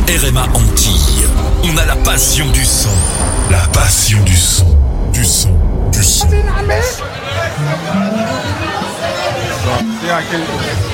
RMA Antilles. On a la passion du son. La passion du son. Du son. Du son.